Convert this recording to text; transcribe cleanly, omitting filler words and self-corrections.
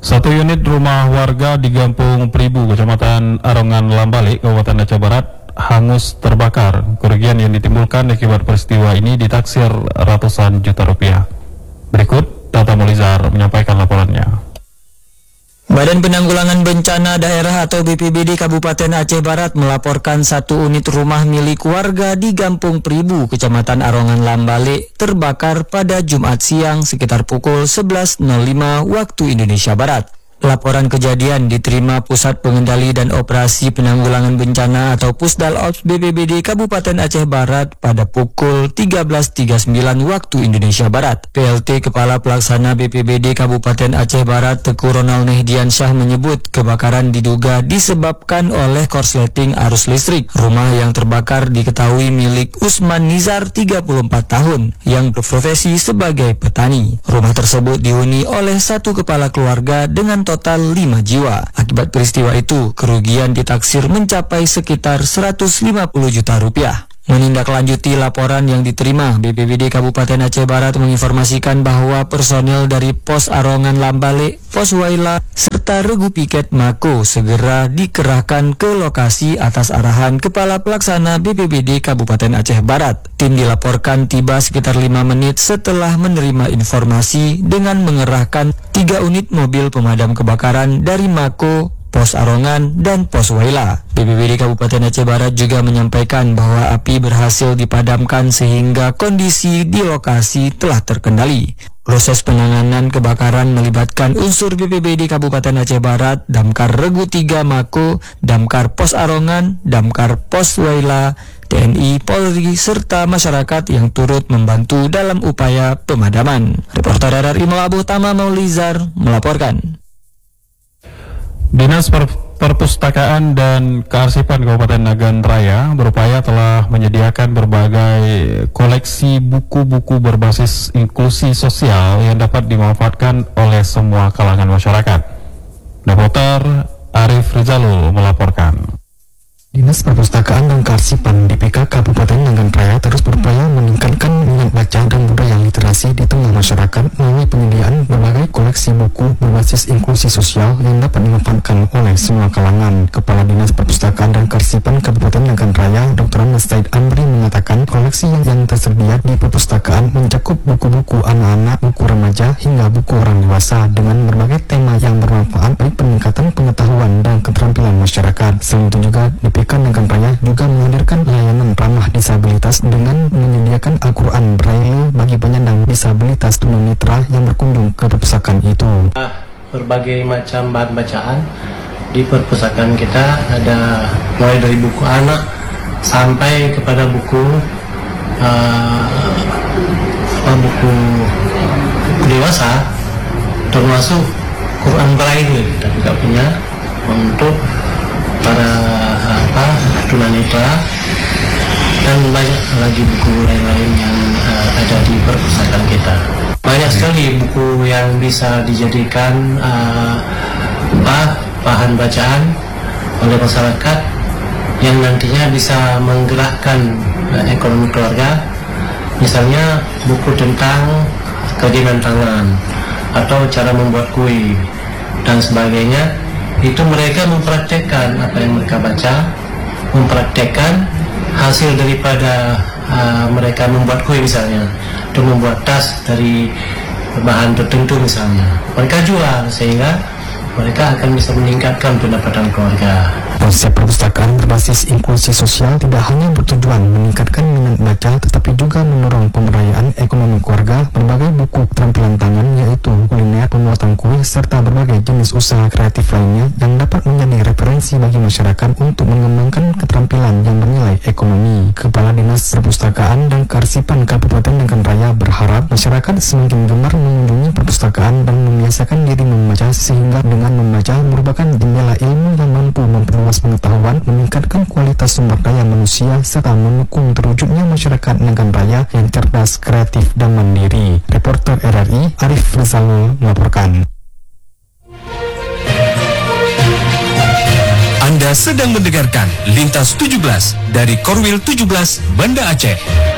Satu unit rumah warga di Gampung Pribu, Kecamatan Arongan Lambale, Kabupaten Aceh Barat, hangus terbakar. Kerugian yang ditimbulkan akibat peristiwa ini ditaksir ratusan juta rupiah. Berikut Tata Mulizar menyampaikan laporannya. Badan Penanggulangan Bencana Daerah atau BPBD Kabupaten Aceh Barat melaporkan satu unit rumah milik warga di Gampung Pribu, Kecamatan Arongan Lambale, terbakar pada Jumat siang sekitar pukul 11.05 waktu Indonesia Barat. Laporan kejadian diterima Pusat Pengendali dan Operasi Penanggulangan Bencana atau Pusdalops BPBD Kabupaten Aceh Barat pada pukul 13.39 waktu Indonesia Barat. PLT Kepala Pelaksana BPBD Kabupaten Aceh Barat Teguh Ronald Nehdiansyah menyebut kebakaran diduga disebabkan oleh korsleting arus listrik. Rumah yang terbakar diketahui milik Usman Nizar 34 tahun yang berprofesi sebagai petani. Rumah tersebut dihuni oleh satu kepala keluarga dengan total 5 jiwa. Akibat peristiwa itu, kerugian ditaksir mencapai sekitar 150 juta rupiah. Menindaklanjuti laporan yang diterima, BPBD Kabupaten Aceh Barat menginformasikan bahwa personel dari Pos Arongan Lambale, Pos Waila, serta Regu Piket Mako segera dikerahkan ke lokasi atas arahan Kepala Pelaksana BPBD Kabupaten Aceh Barat. Tim dilaporkan tiba sekitar 5 menit setelah menerima informasi dengan mengerahkan 3 unit mobil pemadam kebakaran dari Mako, Pos Arongan, dan Pos Waila. BPBD Kabupaten Aceh Barat juga menyampaikan bahwa api berhasil dipadamkan sehingga kondisi di lokasi telah terkendali. Proses penanganan kebakaran melibatkan unsur BPBD Kabupaten Aceh Barat, Damkar Regu 3 Mako, Damkar Pos Arongan, Damkar Pos Waila, TNI, Polri, serta masyarakat yang turut membantu dalam upaya pemadaman. Reporter RRI Melabuh Tama Maulizar melaporkan. Dinas Perpustakaan dan Kearsipan Kabupaten Nagan Raya berupaya telah menyediakan berbagai koleksi buku-buku berbasis inklusi sosial yang dapat dimanfaatkan oleh semua kalangan masyarakat. Reporter Arif Rizalul melaporkan. Dinas Perpustakaan dan Kearsipan DPK Kabupaten Nagan Raya terus berupaya meningkatkan minat baca dan budaya literasi di tengah masyarakat melalui penyediaan berbagai koleksi buku berbasis inklusi sosial yang dapat dimanfaatkan oleh semua kalangan. Kepala Dinas Perpustakaan dan Kearsipan Kabupaten Nagan Raya, Dr. Anas Said Amri mengatakan koleksi yang tersedia di perpustakaan mencakup buku-buku anak-anak, buku remaja, hingga buku orang dewasa dengan berbagai tema yang bermanfaat bagi peningkatan pengetahuan dan keterampilan masyarakat. Selain itu juga DPK Nagan Raya juga menghadirkan layanan ramah disabilitas dengan menyediakan Al-Quran Braille bagi penyandang disabilitas tunanetra yang berkunjung ke perpustakaan itu. Berbagai macam bahan bacaan di perpustakaan kita ada mulai dari buku anak sampai kepada buku dewasa, termasuk Quran Braille kita juga punya untuk para tunanetra, dan banyak lagi buku lain-lain yang ada di perpustakaan kita. Banyak sekali buku yang bisa dijadikan bahan bacaan oleh masyarakat yang nantinya bisa menggerakkan ekonomi keluarga. Misalnya buku tentang kerajinan tangan atau cara membuat kue dan sebagainya. Itu mereka mempraktekkan apa yang mereka baca, mempraktekkan hasil daripada mereka membuat kue misalnya, atau membuat tas dari bahan tertentu misalnya. Mereka jual sehingga mereka akan bisa meningkatkan pendapatan keluarga. Konsep perpustakaan berbasis inklusi sosial tidak hanya bertujuan meningkatkan minat baca, tetapi juga mendorong pemberdayaan ekonomi keluarga. Berbagai buku keterampilan tangan yaitu kuliner, pembuatan kue, serta berbagai jenis usaha kreatif lainnya yang dapat menjadi referensi bagi masyarakat untuk mengembangkan keterampilan yang bernilai ekonomi. Kepala Dinas Perpustakaan dan Kearsipan Kabupaten Nagan Raya berharap masyarakat semakin gemar mengunjungi perpustakaan dan membiasakan diri membaca, sehingga dengan membaca merupakan jendela ilmu yang mampu memperluas pengetahuan, meningkatkan kualitas sumber daya manusia, serta mendukung terwujudnya masyarakat Nagan Raya yang cerdas, kreatif, dan mandiri. Reporter RRI Arif Rizalul melaporkan. Anda sedang mendengarkan Lintas 17 dari Korwil 17 Banda Aceh.